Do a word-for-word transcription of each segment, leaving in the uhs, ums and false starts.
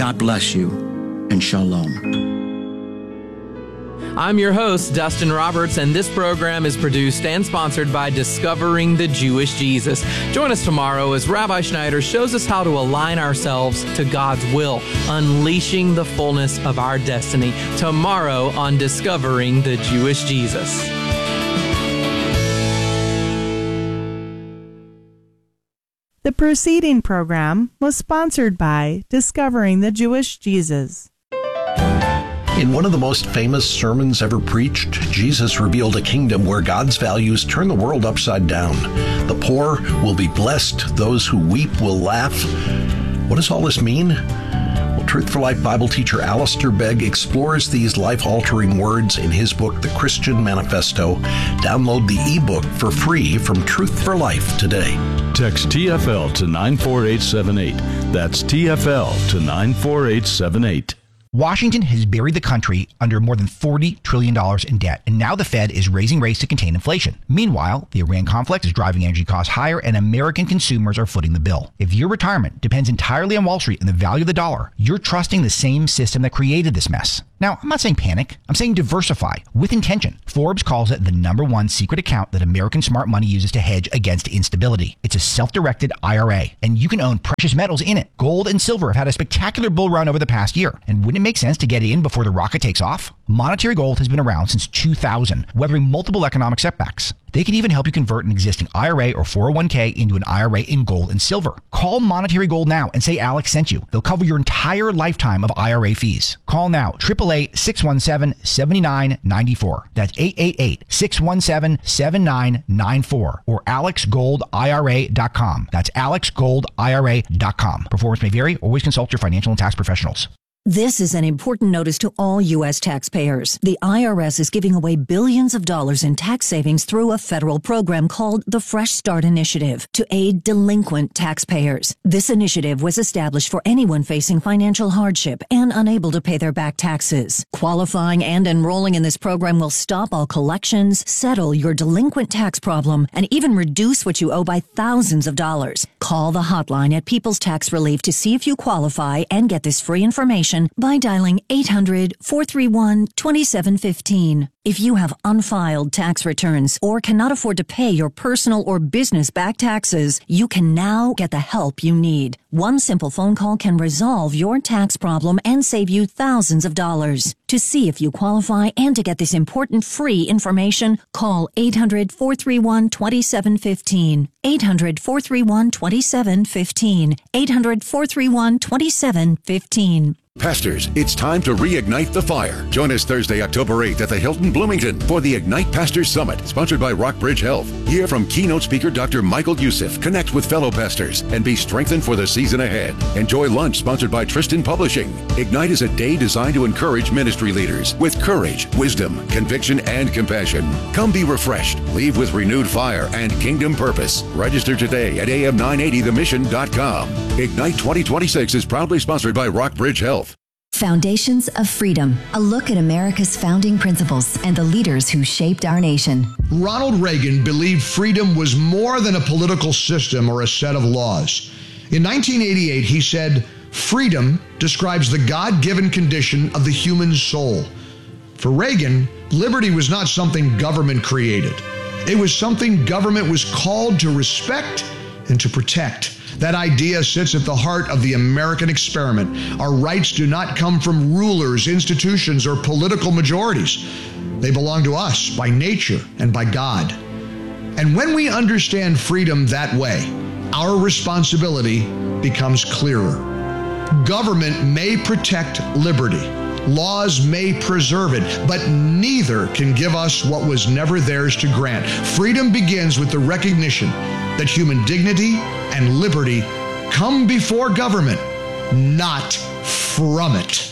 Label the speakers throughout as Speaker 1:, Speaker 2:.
Speaker 1: God bless you, and shalom.
Speaker 2: I'm your host, Dustin Roberts, and this program is produced and sponsored by Discovering the Jewish Jesus. Join us tomorrow as Rabbi Schneider shows us how to align ourselves to God's will, unleashing the fullness of our destiny. Tomorrow on Discovering the Jewish Jesus.
Speaker 3: The preceding program was sponsored by Discovering the Jewish Jesus.
Speaker 4: In one of the most famous sermons ever preached, Jesus revealed a kingdom where God's values turn the world upside down. The poor will be blessed, those who weep will laugh. What does all this mean? Well, Truth for Life Bible teacher Alistair Begg explores these life-altering words in his book, The Christian Manifesto. Download the ebook for free from Truth for Life today.
Speaker 5: Text T F L to nine four eight seven eight. That's T F L to nine four eight seven eight.
Speaker 6: Washington has buried the country under more than forty trillion dollars in debt, and now the Fed is raising rates to contain inflation. Meanwhile, the Iran conflict is driving energy costs higher, and American consumers are footing the bill. If your retirement depends entirely on Wall Street and the value of the dollar, you're trusting the same system that created this mess. Now, I'm not saying panic. I'm saying diversify with intention. Forbes calls it the number one secret account that American smart money uses to hedge against instability. It's a self-directed I R A, and you can own precious metals in it. Gold and silver have had a spectacular bull run over the past year, and wouldn't it make sense to get in before the rocket takes off? Monetary Gold has been around since two thousand, weathering multiple economic setbacks. They can even help you convert an existing I R A or four oh one k into an I R A in gold and silver. Call Monetary Gold now and say Alex sent you. They'll cover your entire lifetime of I R A fees. Call now, eight eight eight, six one seven, seven nine nine four. That's eight eight eight, six one seven, seven nine nine four or alex gold I R A dot com. That's alex gold I R A dot com. Performance may vary. Always consult your financial and tax professionals.
Speaker 7: This is an important notice to all U S taxpayers. The I R S is giving away billions of dollars in tax savings through a federal program called the Fresh Start Initiative to aid delinquent taxpayers. This initiative was established for anyone facing financial hardship and unable to pay their back taxes. Qualifying and enrolling in this program will stop all collections, settle your delinquent tax problem, and even reduce what you owe by thousands of dollars. Call the hotline at People's Tax Relief to see if you qualify and get this free information by dialing eight hundred, four three one, two seven one five. If you have unfiled tax returns or cannot afford to pay your personal or business back taxes, you can now get the help you need. One simple phone call can resolve your tax problem and save you thousands of dollars. To see if you qualify and to get this important free information, call eight hundred, four three one, two seven one five. eight hundred, four three one, two seven one five. eight hundred, four three one, two seven one five.
Speaker 8: Pastors, it's time to reignite the fire. Join us Thursday, October eighth at the Hilton Bloomington for the Ignite Pastors Summit, sponsored by Rockbridge Health. Hear from keynote speaker Doctor Michael Youssef, connect with fellow pastors, and be strengthened for the season ahead. Enjoy lunch sponsored by Tristan Publishing. Ignite is a day designed to encourage ministry leaders with courage, wisdom, conviction, and compassion. Come be refreshed, leave with renewed fire and kingdom purpose. Register today at A M nine eighty the mission dot com. Ignite twenty twenty-six is proudly sponsored by Rockbridge Health.
Speaker 9: Foundations of Freedom, a look at America's founding principles and the leaders who shaped our nation.
Speaker 10: Ronald Reagan believed freedom was more than a political system or a set of laws. In nineteen eighty-eight, he said, "Freedom describes the God-given condition of the human soul." For Reagan, liberty was not something government created. It was something government was called to respect and to protect. That idea sits at the heart of the American experiment. Our rights do not come from rulers, institutions, or political majorities. They belong to us by nature and by God. And when we understand freedom that way, our responsibility becomes clearer. Government may protect liberty. Laws may preserve it, but neither can give us what was never theirs to grant. Freedom begins with the recognition that human dignity and liberty come before government, not from it.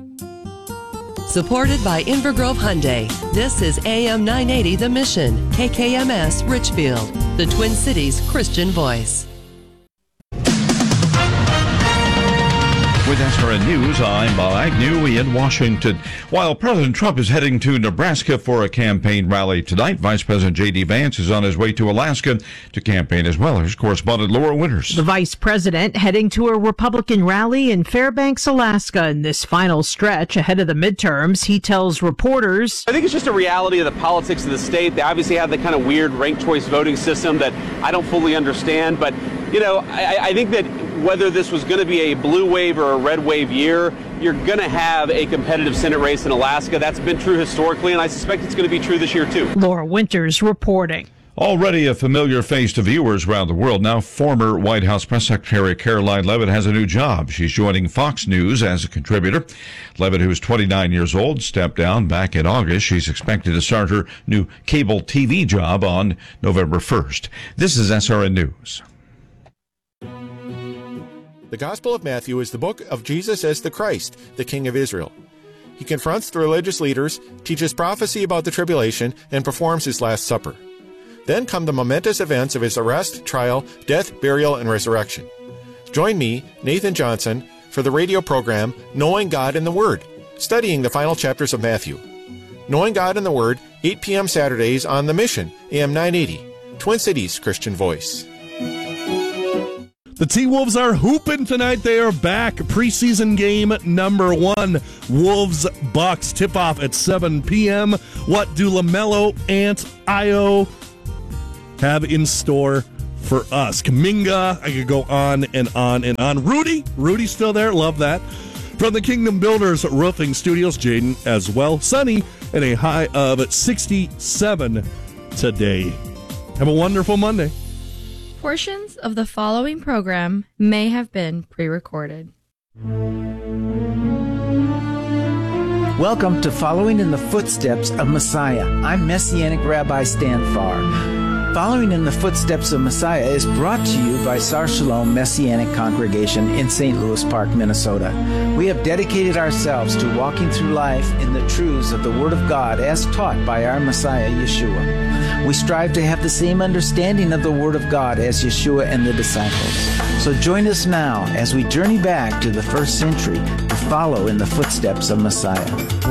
Speaker 11: Supported by Inver Grove Hyundai, this is A M nine eighty The Mission, K K M S Richfield, the Twin Cities Christian voice.
Speaker 12: With S R N News, I'm Bob Agnew in Washington. While President Trump is heading to Nebraska for a campaign rally tonight, Vice President J D. Vance is on his way to Alaska to campaign as well. Here's correspondent Laura Winters.
Speaker 13: The vice president heading to a Republican rally in Fairbanks, Alaska in this final stretch ahead of the midterms. He tells reporters,
Speaker 14: I think it's just a reality of the politics of the state. They obviously have the kind of weird ranked choice voting system that I don't fully understand. But, you know, I, I think that whether this was going to be a blue wave or a red wave year, you're going to have a competitive Senate race in Alaska. That's been true historically, and I suspect it's going to be true this year, too.
Speaker 13: Laura Winters reporting.
Speaker 12: Already a familiar face to viewers around the world, now former White House Press Secretary Caroline Leavitt has a new job. She's joining Fox News as a contributor. Leavitt, who is twenty-nine years old, stepped down back in August. She's expected to start her new cable T V job on November first. This is S R N News.
Speaker 15: The Gospel of Matthew is the book of Jesus as the Christ, the King of Israel. He confronts the religious leaders, teaches prophecy about the tribulation, and performs his Last Supper. Then come the momentous events of his arrest, trial, death, burial, and resurrection. Join me, Nathan Johnson, for the radio program Knowing God in the Word, studying the final chapters of Matthew. Knowing God in the Word, eight p.m. Saturdays on The Mission, A M nine eighty, Twin Cities Christian Voice.
Speaker 16: The T-Wolves are hooping tonight. They are back. Preseason game number one. Wolves-Bucks tip-off at seven p.m. What do LaMelo, Ant, Ayo have in store for us? Kuminga, I could go on and on and on. Rudy, Rudy's still there. Love that. From the Kingdom Builders Roofing Studios, Jaden as well. Sunny and a high of sixty-seven today. Have a wonderful Monday.
Speaker 17: Portions of the following program may have been pre-recorded.
Speaker 18: Welcome to Following in the Footsteps of Messiah. I'm Messianic Rabbi Stan Farr. Following in the Footsteps of Messiah is brought to you by Sar Shalom Messianic Congregation in Saint Louis Park, Minnesota. We have dedicated ourselves to walking through life in the truths of the Word of God as taught by our Messiah, Yeshua. We strive to have the same understanding of the Word of God as Yeshua and the disciples. So join us now as we journey back to the first century to follow in the footsteps of Messiah.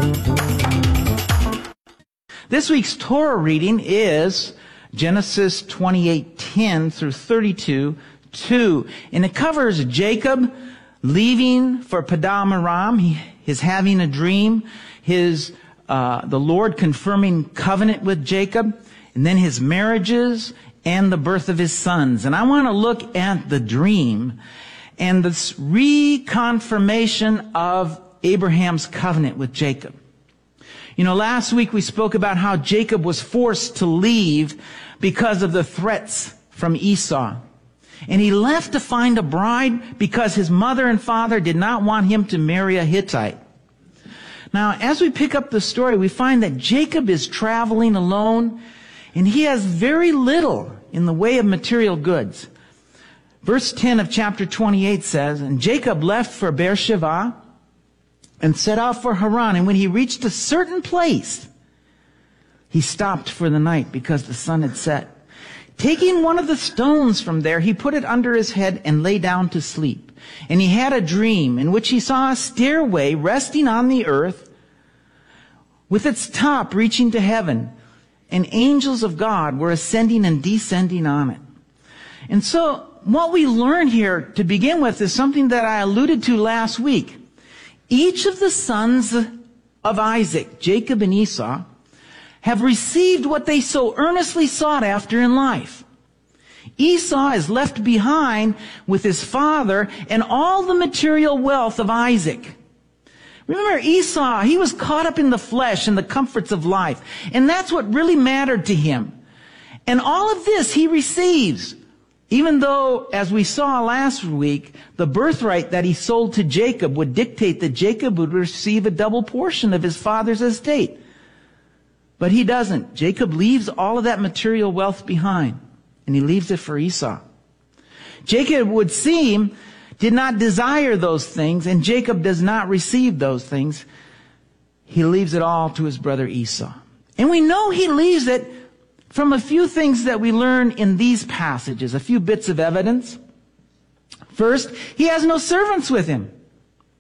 Speaker 18: This week's Torah reading is Genesis twenty-eight ten through thirty-two two, and it covers Jacob leaving for Padam Aram. He is having a dream. His uh, the Lord confirming covenant with Jacob, and then his marriages and the birth of his sons. And I want to look at the dream and this reconfirmation of Abraham's covenant with Jacob. You know, last week we spoke about how Jacob was forced to leave because of the threats from Esau. And he left to find a bride because his mother and father did not want him to marry a Hittite. Now, as we pick up the story, we find that Jacob is traveling alone, and he has very little in the way of material goods. Verse ten of chapter twenty-eight says, "And Jacob left for Beersheba and set out for Haran. And when he reached a certain place, he stopped for the night because the sun had set. Taking one of the stones from there, he put it under his head and lay down to sleep. And he had a dream in which he saw a stairway resting on the earth with its top reaching to heaven. And angels of God were ascending and descending on it." And so what we learn here to begin with is something that I alluded to last week. Each of the sons of Isaac, Jacob and Esau, have received what they so earnestly sought after in life. Esau is left behind with his father and all the material wealth of Isaac. Remember, Esau, he was caught up in the flesh and the comforts of life, and that's what really mattered to him. And all of this he receives, even though, as we saw last week, the birthright that he sold to Jacob would dictate that Jacob would receive a double portion of his father's estate. But he doesn't. Jacob leaves all of that material wealth behind, and he leaves it for Esau. Jacob, would seem, did not desire those things, and Jacob does not receive those things. He leaves it all to his brother Esau. And we know he leaves it from a few things that we learn in these passages, a few bits of evidence. First, he has no servants with him.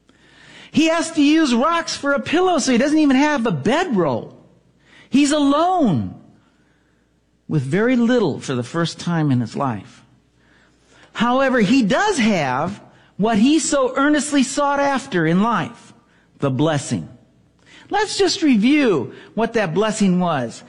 Speaker 18: He has to use rocks for a pillow, so he doesn't even have a bedroll. He's alone with very little for the first time in his life. However, he does have what he so earnestly sought after in life, the blessing. Let's just review what that blessing was.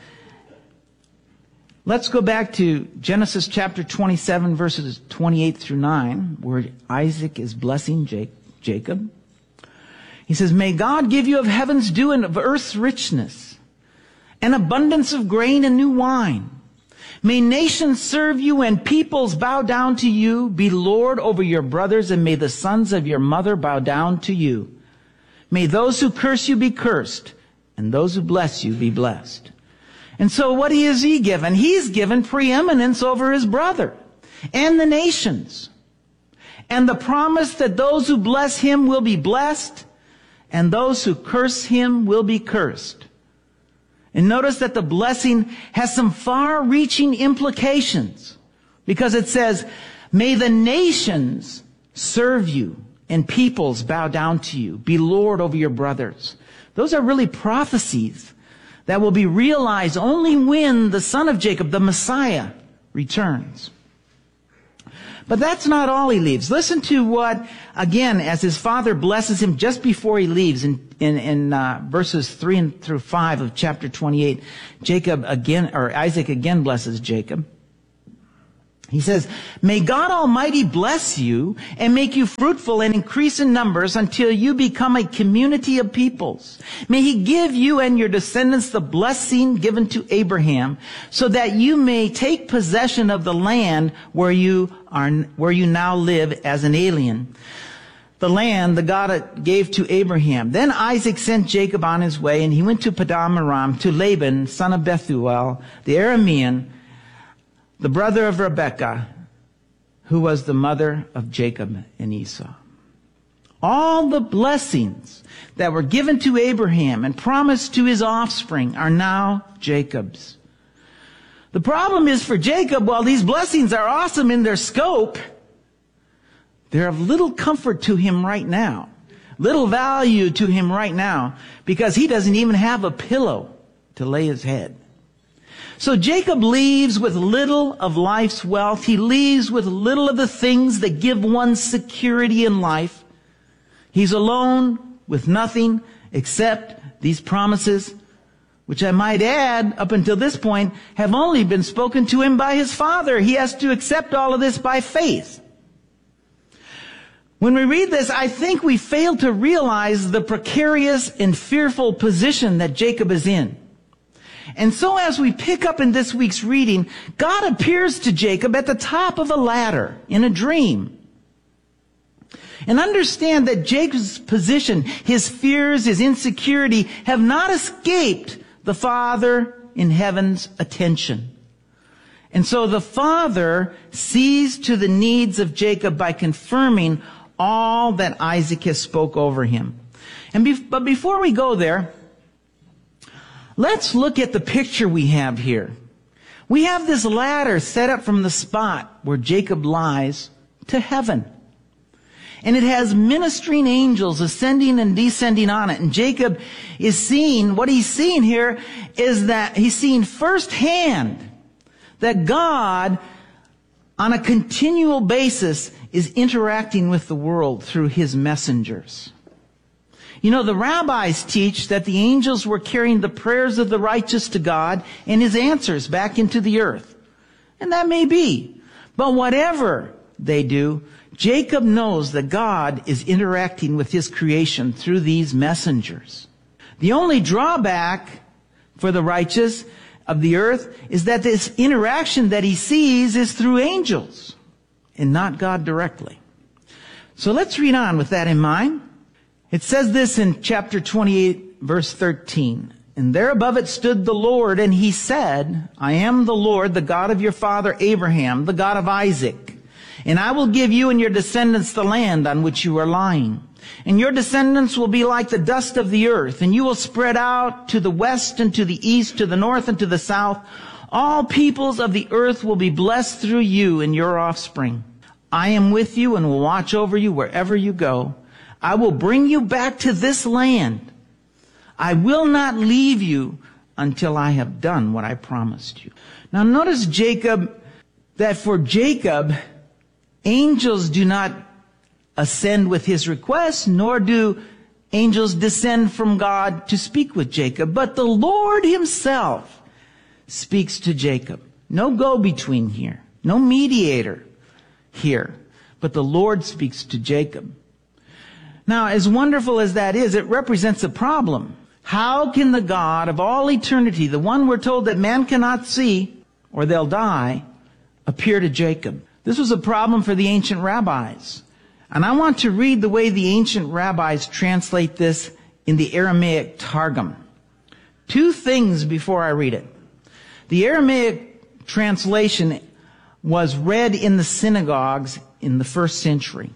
Speaker 18: Let's go back to Genesis chapter twenty-seven, verses twenty-eight through nine, where Isaac is blessing Jacob. He says, "May God give you of heaven's dew and of earth's richness, an abundance of grain and new wine. May nations serve you and peoples bow down to you. Be Lord over your brothers, and may the sons of your mother bow down to you. May those who curse you be cursed, and those who bless you be blessed." And so what is he given? He's given preeminence over his brother and the nations. And the promise that those who bless him will be blessed, and those who curse him will be cursed. And notice that the blessing has some far-reaching implications, because it says, "May the nations serve you and peoples bow down to you. Be Lord over your brothers." Those are really prophecies that will be realized only when the son of Jacob, the Messiah, returns. But that's not all he leaves. Listen to what, again, as his father blesses him just before he leaves in, in, in uh, verses three and through five of chapter twenty-eight. Jacob again, or Isaac again blesses Jacob. He says, "May God Almighty bless you and make you fruitful and increase in numbers until you become a community of peoples. May he give you and your descendants the blessing given to Abraham, so that you may take possession of the land where you are, where you now live as an alien. The land the God gave to Abraham." Then Isaac sent Jacob on his way, and he went to Padan Aram to Laban, son of Bethuel, the Aramean, the brother of Rebekah, who was the mother of Jacob and Esau. All the blessings that were given to Abraham and promised to his offspring are now Jacob's. The problem is, for Jacob, while these blessings are awesome in their scope, they're of little comfort to him right now, little value to him right now, because he doesn't even have a pillow to lay his head. So Jacob leaves with little of life's wealth. He leaves with little of the things that give one security in life. He's alone with nothing except these promises, which I might add, up until this point, have only been spoken to him by his father. He has to accept all of this by faith. When we read this, I think we fail to realize the precarious and fearful position that Jacob is in. And so as we pick up in this week's reading, God appears to Jacob at the top of a ladder in a dream. And understand that Jacob's position, his fears, his insecurity, have not escaped the Father in heaven's attention. And so the Father sees to the needs of Jacob by confirming all that Isaac has spoke over him. And be- but before we go there, let's look at the picture we have here. We have this ladder set up from the spot where Jacob lies to heaven. And it has ministering angels ascending and descending on it. And Jacob is seeing, what he's seeing here is that he's seeing firsthand that God, on a continual basis, is interacting with the world through his messengers. You know, the rabbis teach that the angels were carrying the prayers of the righteous to God and his answers back into the earth. And that may be. But whatever they do, Jacob knows that God is interacting with his creation through these messengers. The only drawback for the righteous of the earth is that this interaction that he sees is through angels and not God directly. So let's read on with that in mind. It says this in chapter twenty-eight, verse thirteen. "And there above it stood the Lord, and he said, I am the Lord, the God of your father Abraham, the God of Isaac. And I will give you and your descendants the land on which you are lying. And your descendants will be like the dust of the earth, and you will spread out to the west and to the east, to the north and to the south. All peoples of the earth will be blessed through you and your offspring. I am with you and will watch over you wherever you go. I will bring you back to this land. I will not leave you until I have done what I promised you. Now notice Jacob, that for Jacob, angels do not ascend with his request, nor do angels descend from God to speak with Jacob, but the Lord himself speaks to Jacob. No go-between here, no mediator here, but the Lord speaks to Jacob. Now, as wonderful as that is, it represents a problem. How can the God of all eternity, the one we're told that man cannot see or they'll die, appear to Jacob? This was a problem for the ancient rabbis. And I want to read the way the ancient rabbis translate this in the Aramaic Targum. Two things before I read it. The Aramaic translation was read in the synagogues in the first century.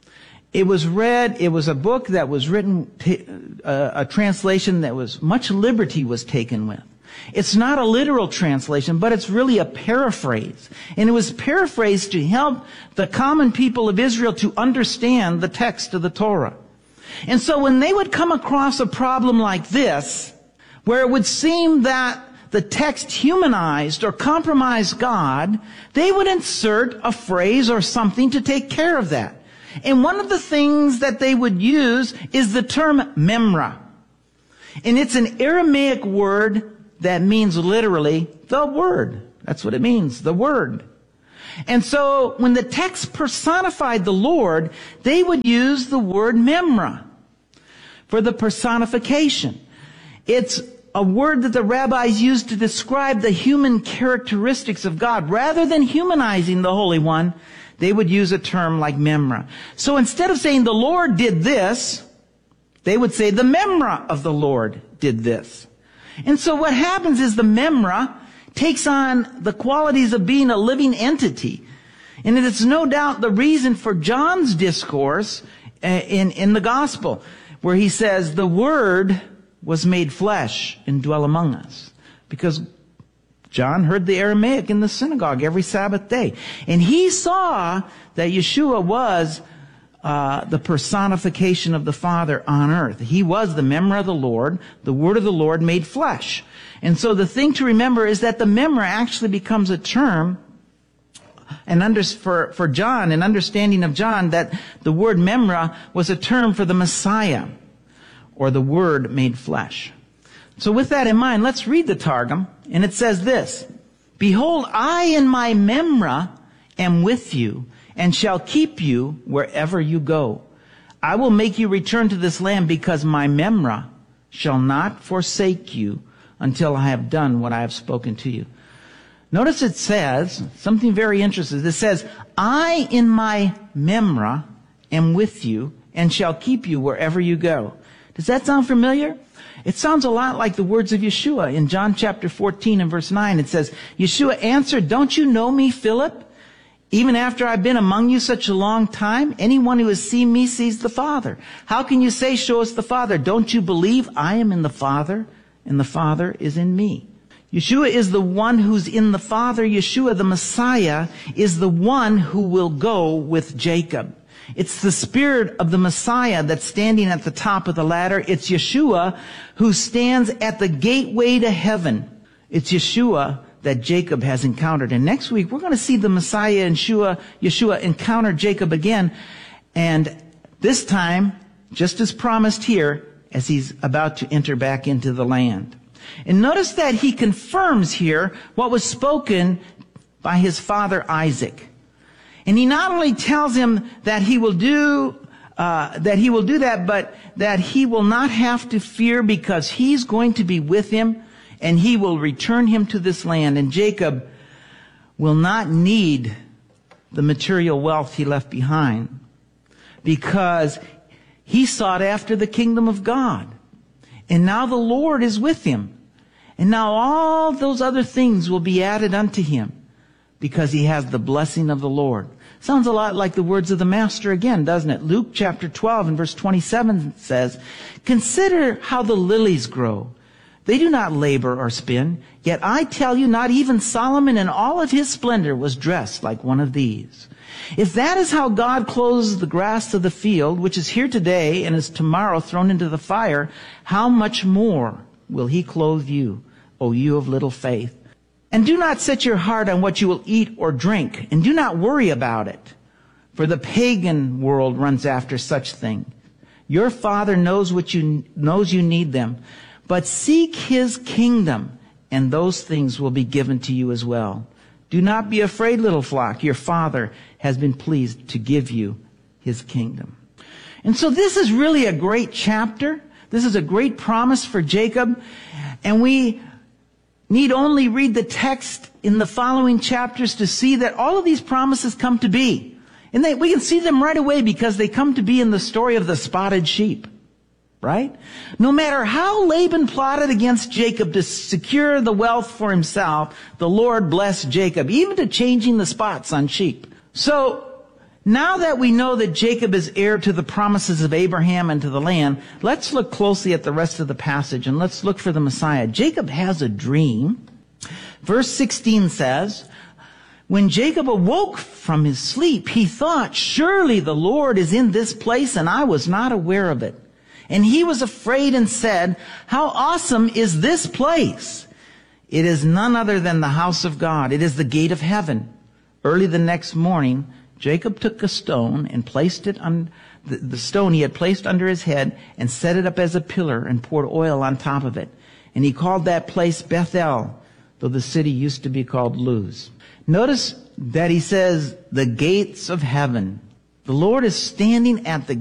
Speaker 18: It was read, it was a book that was written, uh, a translation that was, much liberty was taken with. It's not a literal translation, but it's really a paraphrase. And it was paraphrased to help the common people of Israel to understand the text of the Torah. And so when they would come across a problem like this, where it would seem that the text humanized or compromised God, they would insert a phrase or something to take care of that. And one of the things that they would use is the term memra. And it's an Aramaic word that means literally the word. That's what it means, the word. And so when the text personified the Lord, they would use the word memra for the personification. It's a word that the rabbis used to describe the human characteristics of God. Rather than humanizing the Holy One, they would use a term like memra. So instead of saying the Lord did this, they would say the memra of the Lord did this. And so what happens is the memra takes on the qualities of being a living entity. And it is no doubt the reason for John's discourse in, in the gospel, where he says, the Word was made flesh and dwell among us. Because John heard the Aramaic in the synagogue every Sabbath day. And he saw that Yeshua was uh, the personification of the Father on earth. He was the memra of the Lord, the Word of the Lord made flesh. And so the thing to remember is that the memra actually becomes a term, and under, for, for John, an understanding of John, that the word memra was a term for the Messiah, or the Word made flesh. So with that in mind, let's read the Targum, and it says this, Behold, I in my memra am with you, and shall keep you wherever you go. I will make you return to this land, because my memra shall not forsake you until I have done what I have spoken to you. Notice it says something very interesting. It says, I in my memra am with you, and shall keep you wherever you go. Does that sound familiar? It sounds a lot like the words of Yeshua in John chapter fourteen and verse nine. It says, Yeshua answered, don't you know me, Philip? Even after I've been among you such a long time, anyone who has seen me sees the Father. How can you say, show us the Father? Don't you believe I am in the Father and the Father is in me? Yeshua is the one who's in the Father. Yeshua, the Messiah, is the one who will go with Jacob. It's the Spirit of the Messiah that's standing at the top of the ladder. It's Yeshua who stands at the gateway to heaven. It's Yeshua that Jacob has encountered. And next week, we're going to see the Messiah and Yeshua, Yeshua encounter Jacob again. And this time, just as promised here, as he's about to enter back into the land. And notice that he confirms here what was spoken by his father Isaac. And he not only tells him that he will do uh, that he will do that, but that he will not have to fear, because he's going to be with him, and he will return him to this land. And Jacob will not need the material wealth he left behind, because he sought after the kingdom of God. And now the Lord is with him. And now all those other things will be added unto him, because he has the blessing of the Lord. Sounds a lot like the words of the Master again, doesn't it? Luke chapter twelve and verse twenty-seven says, Consider how the lilies grow. They do not labor or spin. Yet I tell you, not even Solomon in all of his splendor was dressed like one of these. If that is how God clothes the grass of the field, which is here today and is tomorrow thrown into the fire, how much more will he clothe you, O you of little faith? And do not set your heart on what you will eat or drink, and do not worry about it, for the pagan world runs after such things. Your Father knows what you knows you need them, but seek his kingdom, and those things will be given to you as well. Do not be afraid, little flock. Your Father has been pleased to give you his kingdom. And so this is really a great chapter. This is a great promise for Jacob. And we need only read the text in the following chapters to see that all of these promises come to be. And they, we can see them right away because they come to be in the story of the spotted sheep. Right? No matter how Laban plotted against Jacob to secure the wealth for himself, the Lord blessed Jacob, even to changing the spots on sheep. So, now that we know that Jacob is heir to the promises of Abraham and to the land, let's look closely at the rest of the passage and let's look for the Messiah. Jacob has a dream. Verse sixteen says, when Jacob awoke from his sleep, he thought, surely the Lord is in this place and I was not aware of it. And he was afraid and said, how awesome is this place? It is none other than the house of God. It is the gate of heaven. Early the next morning, Jacob took a stone and placed it on the, the stone he had placed under his head and set it up as a pillar and poured oil on top of it. And he called that place Bethel, though the city used to be called Luz. Notice that he says, the gates of heaven. The Lord is standing at the